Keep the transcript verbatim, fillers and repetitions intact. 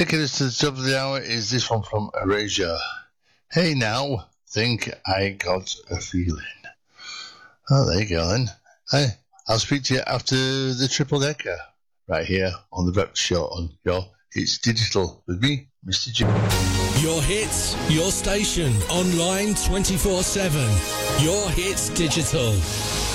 Taking us to the top of the hour is this one from Erasure. Hey now, think I got a feeling. Oh, there you go then. Hey, I'll speak to you after the triple decker, right here on the Breakfast Show on your Hits Digital with me, Mister J. Your hits, your station, online twenty-four seven. Your Hits Digital.